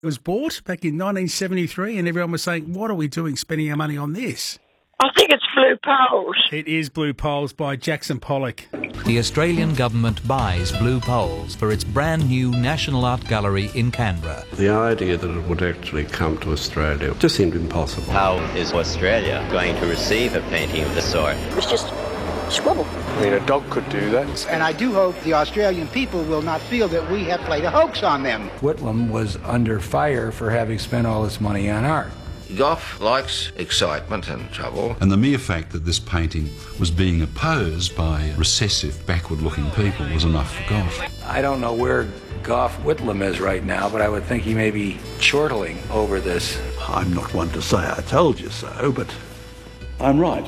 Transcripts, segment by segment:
It was bought back in 1973 and everyone was saying, what are we doing spending our money on this? I think it's Blue Poles. It is Blue Poles by Jackson Pollock. The Australian government buys Blue Poles for its brand new National Art Gallery in Canberra. The idea that it would actually come to Australia just seemed impossible. How is Australia going to receive a painting of the sort? It's just scribble. I mean, a dog could do that. And I do hope the Australian people will not feel that we have played a hoax on them. Whitlam was under fire for having spent all this money on art. Gough likes excitement and trouble. And the mere fact that this painting was being opposed by recessive, backward-looking people was enough for Gough. I don't know where Gough Whitlam is right now, but I would think he may be chortling over this. I'm not one to say I told you so, but I'm right.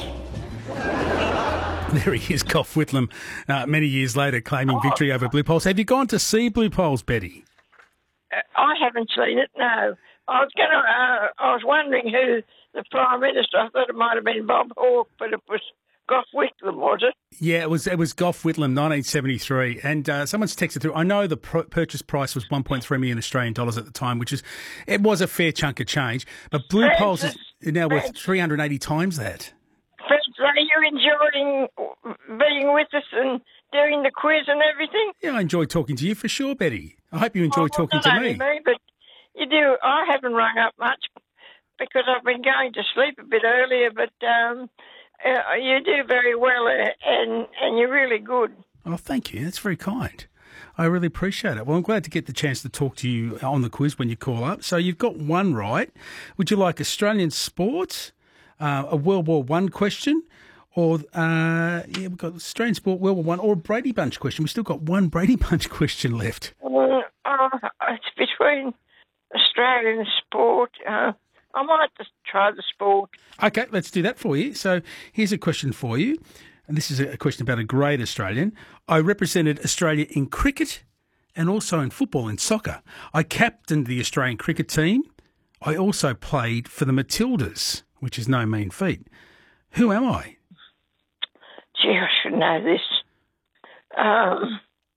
There he is, Gough Whitlam, many years later, claiming victory over Blue Poles. Have you gone to see Blue Poles, Betty? I haven't seen it, no. I was wondering who the Prime Minister. I thought it might have been Bob Hawke, but it was Gough Whitlam, was it? Yeah, it was Gough Whitlam, 1973. And someone's texted through. I know the purchase price was 1.3 million Australian dollars at the time, it was a fair chunk of change. But Blue Poles is now worth 380 times that. Francis, are you enjoying being with us and doing the quiz and everything? Yeah, I enjoy talking to you for sure, Betty. I hope you enjoy talking to me. But you do. I haven't rung up much because I've been going to sleep a bit earlier, but you do very well and you're really good. Oh, thank you. That's very kind. I really appreciate it. Well, I'm glad to get the chance to talk to you on the quiz when you call up. So you've got one right. Would you like Australian sport, a World War I question, or we've got Australian sport, World War I, or a Brady Bunch question? We've still got one Brady Bunch question left. It's between Australian sport. I might just try the sport. Okay, let's do that for you. So here's a question for you. And this is a question about a great Australian. I represented Australia in cricket and also in football and soccer. I captained the Australian cricket team. I also played for the Matildas, which is no mean feat. Who am I? Gee, I should know this. I'm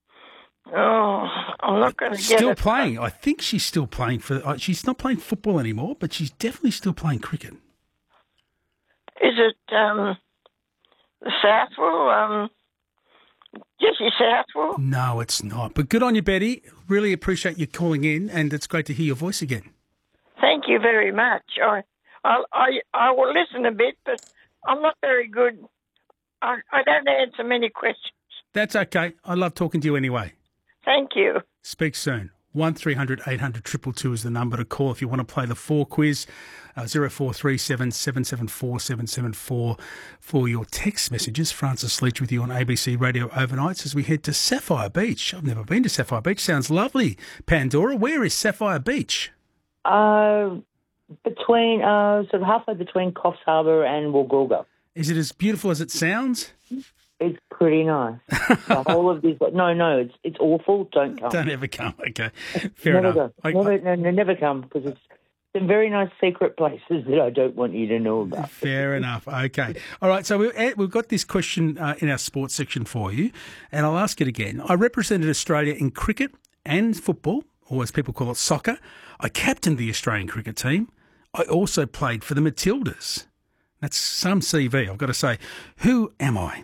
not going to get it. Still playing. I think she's still playing she's not playing football anymore, but she's definitely still playing cricket. Is it the Southwell? Jessie Southwell? No, it's not. But good on you, Betty. Really appreciate you calling in, and it's great to hear your voice again. Thank you very much. I will listen a bit, but I'm not very good. I don't answer many questions. That's okay. I love talking to you anyway. Thank you. Speak soon. 1300 800 222 is the number to call if you want to play the 4 quiz. 0437 774 774 for your text messages. Francis Leach with you on ABC Radio Overnights as we head to Sapphire Beach. I've never been to Sapphire Beach. Sounds lovely. Pandora, where is Sapphire Beach? Between sort of halfway between Coffs Harbour and Woolgoolga. Is it as beautiful as it sounds? It's pretty nice. The whole of this, no, it's awful. Don't come. Don't ever come. Okay, fair enough. Never come because it's some very nice secret places that I don't want you to know about. Fair enough. Okay. All right. So we've got this question in our sports section for you, and I'll ask it again. I represented Australia in cricket and football, or as people call it, soccer. I captained the Australian cricket team. I also played for the Matildas. That's some CV, I've got to say. Who am I?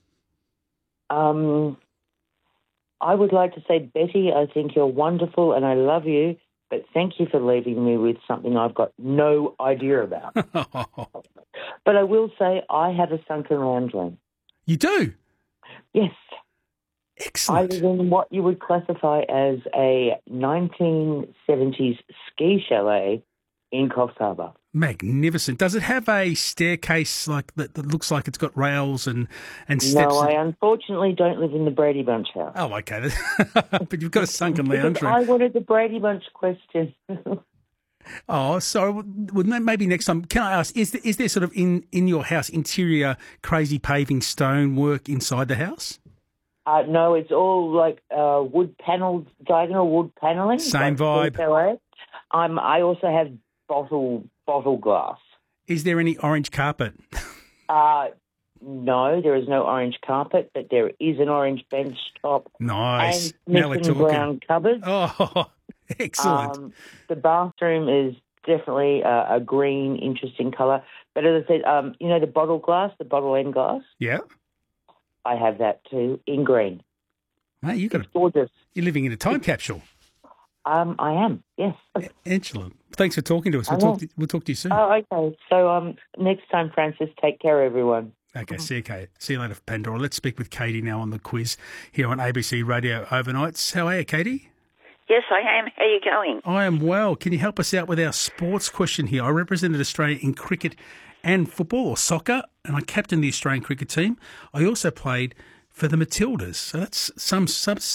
I would like to say, Betty, I think you're wonderful and I love you, but thank you for leaving me with something I've got no idea about. But I will say I have a sunken lounge room. You do? Yes. Excellent. I live in what you would classify as a 1970s ski chalet in Coffs Harbour. Magnificent. Does it have a staircase like that looks like it's got rails and steps? No, I unfortunately don't live in the Brady Bunch house. Oh, okay. But you've got a sunken lounge room. I wanted the Brady Bunch question. Oh, sorry. Well, maybe next time. Can I ask, is there sort of in your house interior crazy paving stone work inside the house? No, it's all like diagonal wood panelling. Same vibe. I also have bottle glass. Is there any orange carpet? No, there is no orange carpet, but there is an orange bench top. Nice. And Now we're Nissan talking. brown cupboard. Oh, excellent. The bathroom is definitely a green, interesting colour. But as I said, the bottle glass, the bottle end glass, Yeah. I have that too in green. Mate, It's gorgeous. you're living in a time capsule. I am, yes. Excellent. Thanks for talking to us. We'll talk to you soon. Oh, okay. So next time, Francis, take care, everyone. Okay, see you, Kate. See you later, Pandora. Let's speak with Katie now on the quiz here on ABC Radio Overnights. How are you, Katie? Yes, I am. How are you going? I am well. Can you help us out with our sports question here? I represented Australia in cricket and football or soccer, and I captained the Australian cricket team. I also played for the Matildas. So that's some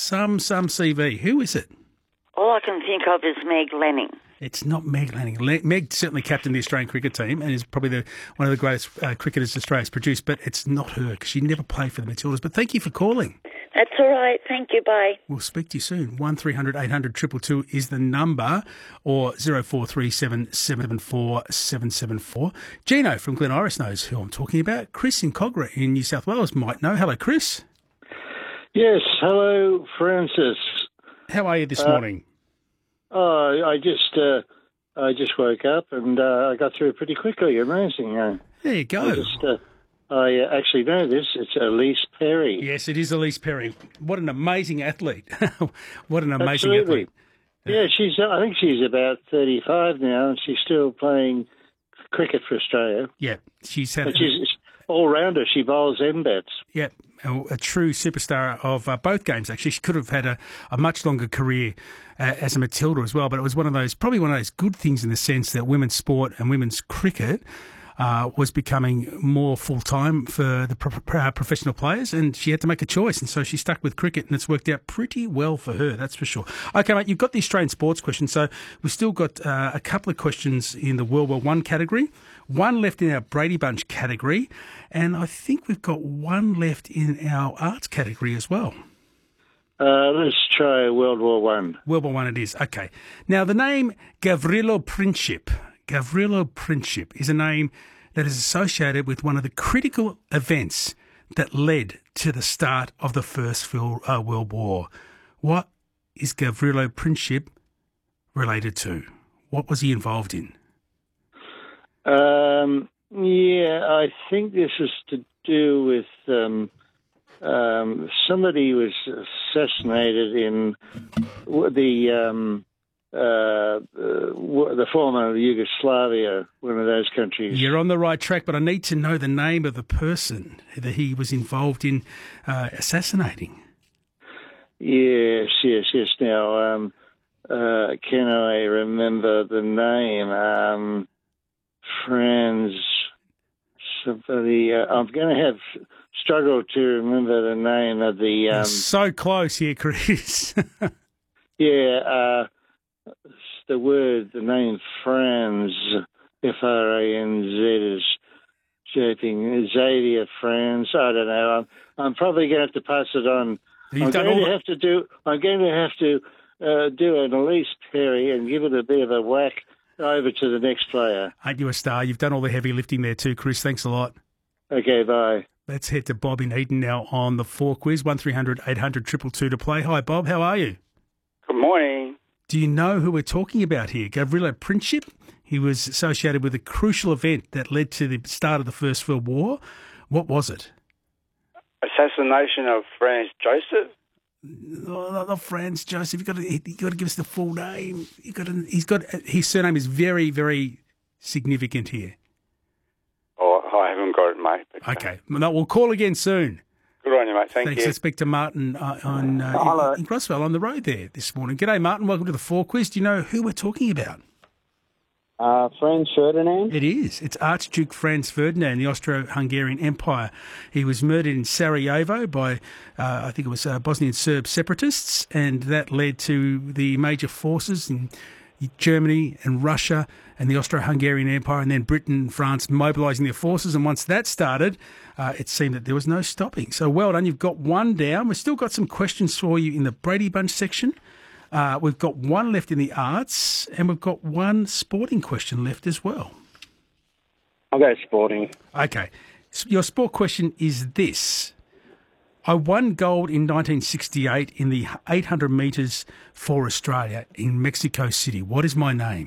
CV. Who is it? All I can think of is Meg Lanning. It's not Meg Lanning. Meg certainly captained the Australian cricket team and is probably one of the greatest cricketers Australia's produced, but it's not her because she never played for the Matildas. But thank you for calling. That's all right. Thank you. Bye. We'll speak to you soon. 1300 800 222 is the number, or 0437 774 774. Gino from Glen Iris knows who I'm talking about. Chris in Cogra in New South Wales might know. Hello, Chris. Yes, hello, Francis. How are you this morning? I just woke up and I got through it pretty quickly. Amazing. There you go. I actually know this. It's Elise Perry. Yes, it is Elise Perry. What an amazing athlete. What an amazing athlete. Yeah, I think she's about 35 now and she's still playing cricket for Australia. Yeah, she's all-rounder. She bowls end-bats. Yeah, a true superstar of both games, actually. She could have had a much longer career as a Matilda as well, but it was probably one of those good things in the sense that women's sport and women's cricket was becoming more full-time for the professional players, and she had to make a choice, and so she stuck with cricket, and it's worked out pretty well for her, that's for sure. Okay, mate, you've got the Australian sports question, so we've still got a couple of questions in the World War I category, one left in our Brady Bunch category, and I think we've got one left in our arts category as well. Let's try World War I. World War I it is, okay. Now, the name Gavrilo Princip is a name that is associated with one of the critical events that led to the start of the First World War. What is Gavrilo Princip related to? What was he involved in? I think this is to do with somebody was assassinated in the former Yugoslavia, one of those countries. You're on the right track, but I need to know the name of the person that he was involved in assassinating. Yes. Now, can I remember the name? Franz somebody. I'm going to have struggle to remember the name of the... You're so close here, Chris. the name Franz, F-R-A-N-Z, is shaping Xavier Franz. I don't know. I'm probably going to have to pass it on. I'm going to have to do an Elise Perry and give it a bit of a whack over to the next player. Aren't you a star? You've done all the heavy lifting there too, Chris. Thanks a lot. Okay, bye. Let's head to Bob in Eden now on the 4 quiz, 1300 800 222 to play. Hi, Bob. How are you? Good morning. Do you know who we're talking about here? Gavrilo Princip. He was associated with a crucial event that led to the start of the First World War. What was it? Assassination of Franz Joseph. No, not Franz Joseph. You got to give us the full name. His surname is very, very significant here. Oh, I haven't got it, mate. But, okay, no, we'll call again soon. Good on you, mate. Thanks. Let's speak to Martin in Groswell on the road there this morning. G'day, Martin. Welcome to the 4 quiz. Do you know who we're talking about? Franz Ferdinand? It is. It's Archduke Franz Ferdinand, the Austro-Hungarian Empire. He was murdered in Sarajevo by, I think it was Bosnian Serb separatists, and that led to the major forces in Germany and Russia and the Austro-Hungarian Empire, and then Britain and France mobilising their forces. And once that started, it seemed that there was no stopping. So well done. You've got one down. We've still got some questions for you in the Brady Bunch section. We've got one left in the arts, and we've got one sporting question left as well. I'll go sporting. Okay. Your sport question is this. I won gold in 1968 in the 800 metres for Australia in Mexico City. What is my name?